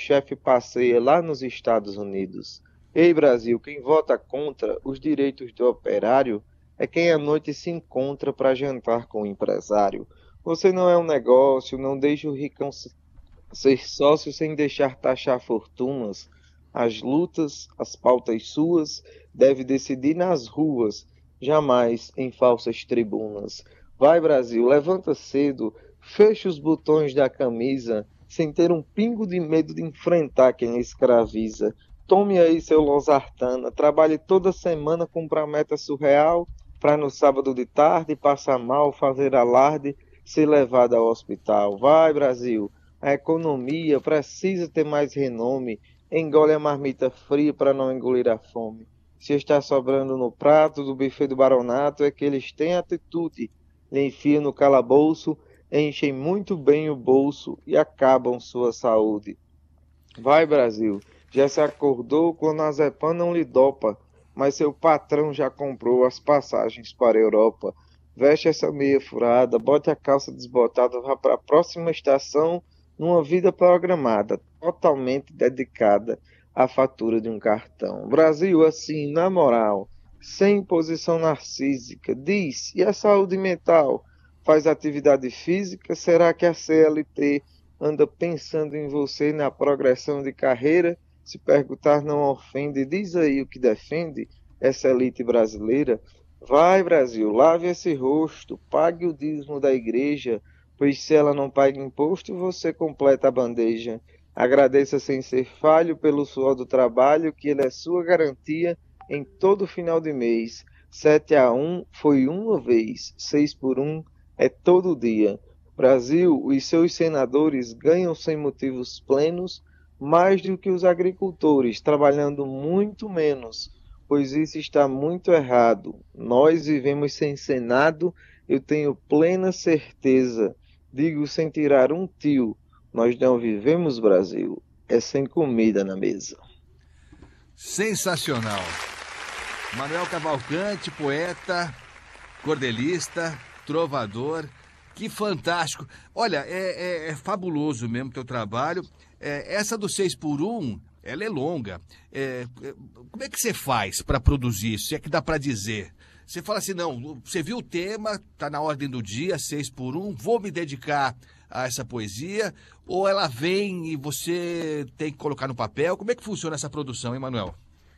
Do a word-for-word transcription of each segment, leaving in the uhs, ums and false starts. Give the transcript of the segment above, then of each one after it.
chefe passeia lá nos Estados Unidos. Ei, Brasil, quem vota contra os direitos do operário é quem à noite se encontra para jantar com o empresário. Você não é um negócio, não deixe o ricão ser sócio sem deixar taxar fortunas. As lutas, as pautas suas, deve decidir nas ruas, jamais em falsas tribunas. Vai, Brasil, levanta cedo, fecha os botões da camisa, sem ter um pingo de medo de enfrentar quem escraviza. Tome aí seu losartana, trabalhe toda semana com uma meta surreal, para no sábado de tarde passar mal, fazer alarde, ser levado ao hospital. Vai, Brasil! A economia precisa ter mais renome. Engole a marmita fria para não engolir a fome. Se está sobrando no prato do buffet do baronato, é que eles têm atitude. Lhe enfiam no calabouço, enchem muito bem o bolso e acabam sua saúde. Vai, Brasil, já se acordou quando a Zepan não lhe dopa, mas seu patrão já comprou as passagens para a Europa. Veste essa meia furada, bote a calça desbotada, vá para a próxima estação numa vida programada, totalmente dedicada à fatura de um cartão. Brasil, assim, na moral, sem imposição narcísica, diz, e a saúde mental? Faz atividade física? Será que a C L T anda pensando em você na progressão de carreira? Se perguntar não ofende, diz aí o que defende essa elite brasileira. Vai, Brasil, lave esse rosto, pague o dízimo da igreja, pois se ela não paga imposto, você completa a bandeja. Agradeça sem ser falho pelo suor do trabalho, que ele é sua garantia em todo final de mês. Sete a um foi uma vez, seis por um é todo dia. Brasil, os seus senadores ganham sem motivos plenos mais do que os agricultores, trabalhando muito menos, pois isso está muito errado. Nós vivemos sem Senado, eu tenho plena certeza. Digo sem tirar um tio, nós não vivemos Brasil, é sem comida na mesa. Sensacional. Manuel Cavalcante, poeta, cordelista, trovador, que fantástico. Olha, é, é, é fabuloso mesmo o teu trabalho. É, essa do seis por um, ela é longa. É, é, como é que você faz para produzir isso? Se é que dá para dizer. Você fala assim, não, você viu o tema, está na ordem do dia, seis por um, vou me dedicar a essa poesia, ou ela vem e você tem que colocar no papel? Como é que funciona essa produção, hein, Manuel?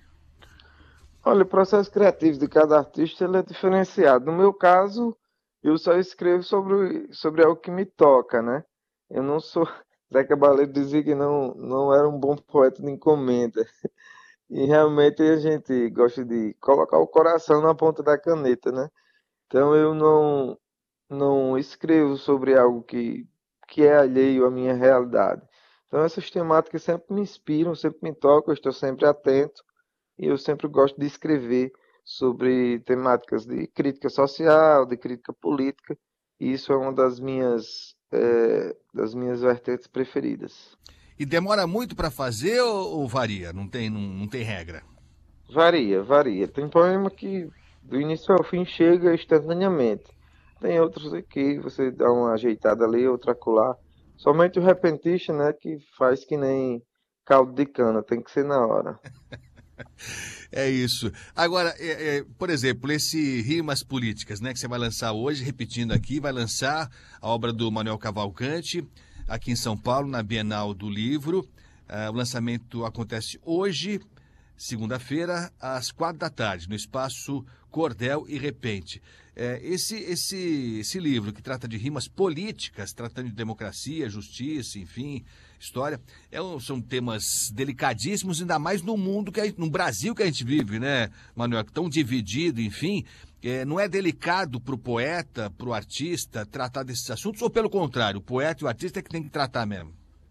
Olha, o processo criativo de cada artista ele é diferenciado. No meu caso, eu só escrevo sobre, sobre algo que me toca, né? Eu não sou... Zé Cabaleiro dizia que não, não era um bom poeta de encomenda. E realmente a gente gosta de colocar o coração na ponta da caneta, né? Então eu não, não escrevo sobre algo que, que é alheio à minha realidade. Então essas temáticas sempre me inspiram, sempre me tocam, eu estou sempre atento e eu sempre gosto de escrever sobre temáticas de crítica social, de crítica política, e isso é uma das minhas, eh, das minhas vertentes preferidas. E demora muito para fazer ou, ou varia? Não tem, não, não tem regra? Varia, varia. Tem poema que do início ao fim chega instantaneamente. Tem outros aqui, você dá uma ajeitada ali, outra acolá. Somente o repentista, né, que faz que nem caldo de cana, tem que ser na hora. É isso. Agora, é, é, por exemplo, esse Rimas Políticas, né, que você vai lançar hoje, repetindo aqui, vai lançar a obra do Manuel Cavalcante, aqui em São Paulo, na Bienal do Livro. Ah, o lançamento acontece hoje, segunda-feira, às quatro da tarde, no espaço Cordel e Repente. É, esse, esse, esse livro, que trata de rimas políticas, tratando de democracia, justiça, enfim, história, é um- são temas delicadíssimos, ainda mais no mundo, que a, no Brasil que a gente vive, né, Manuel? Tão dividido, enfim. É, não é delicado para o poeta, para o artista, tratar desses assuntos, ou pelo contrário, o poeta e o artista é que tem que tratar mesmo?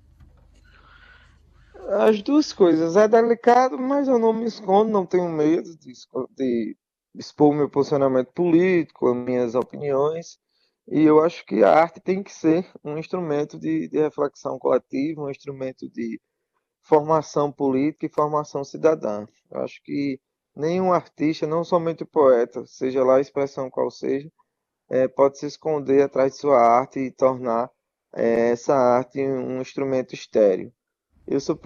As duas coisas. É delicado, mas eu não me escondo, não tenho medo de, esco- de expor meu posicionamento político, as minhas opiniões. E eu acho que a arte tem que ser um instrumento de, de reflexão coletiva, um instrumento de formação política e formação cidadã. Eu acho que nenhum artista, não somente o poeta, seja lá a expressão qual seja, eh, pode se esconder atrás de sua arte e tornar eh, essa arte um instrumento estéril. Eu sou